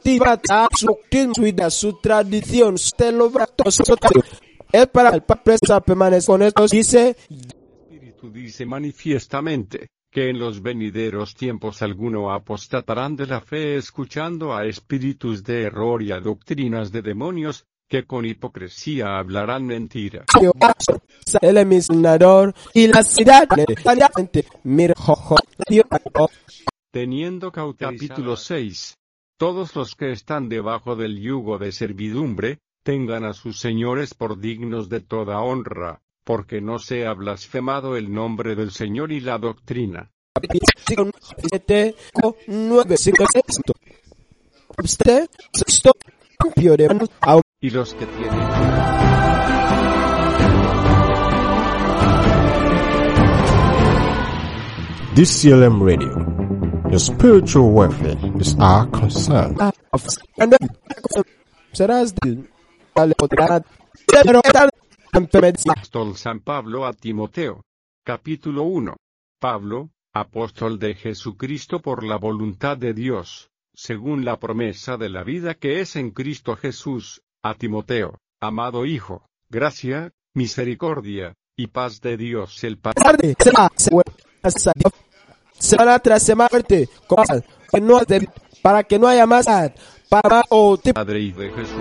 cultiva su doctrina, su tradición, usted lo verá todo su es para el presa permanece con esto, dice. Espíritu dice manifiestamente, que en los venideros tiempos alguno apostatarán de la fe escuchando a espíritus de error y a doctrinas de demonios, que con hipocresía hablarán mentira. El emisnador y la ciudad Teniendo capítulo 6. Todos los que están debajo del yugo de servidumbre, tengan a sus señores por dignos de toda honra, porque no sea blasfemado el nombre del Señor y la doctrina. Y los que tienen DCLM Radio. Your spiritual welfare is our concern. Apóstol San Pablo a Timoteo. Capítulo 1. Pablo, apóstol de Jesucristo por la voluntad de Dios, según la promesa de la vida que es en Cristo Jesús, a Timoteo, amado Hijo, gracia, misericordia, y paz de Dios el Padre. Semana tras semana, para que no haya más para o Padre y de Jesús.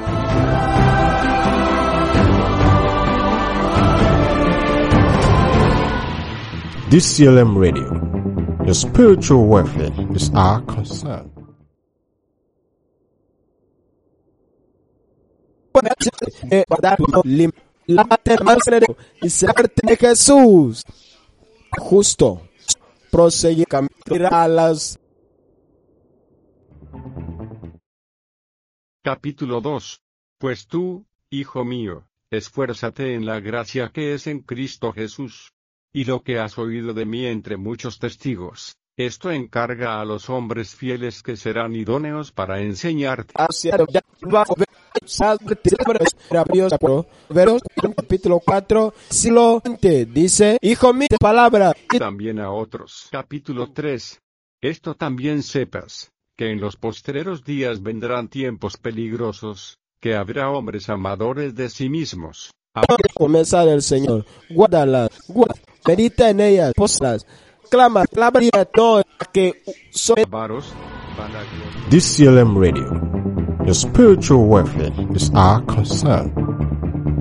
DCLM Radio. Your spiritual welfare is our concern. Jesús justo proseguir a las. Capítulo 2. Pues tú, hijo mío, esfuérzate en la gracia que es en Cristo Jesús. Y lo que has oído de mí entre muchos testigos, esto encarga a los hombres fieles que serán idóneos para enseñarte. Capítulo 4, dice, hijo mío, palabra. Y también a otros. Capítulo 3. Esto también sepas, que en los postreros días vendrán tiempos peligrosos, que habrá hombres amadores de sí mismos. Comenzar el Señor, guárdala, medita en ellas, poslas, clama, palabra no que son avaros, vanagloria. DCLM Radio. Your spiritual welfare is our concern.